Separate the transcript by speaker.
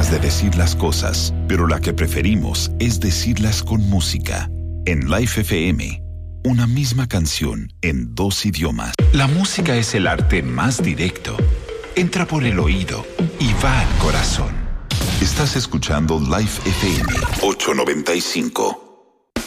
Speaker 1: formas de decir las cosas, pero la que preferimos es decirlas con música. En Life FM, una misma canción en 2 idiomas. La música es el arte más directo. Entra por el oído y va al corazón. Estás escuchando Life FM 895.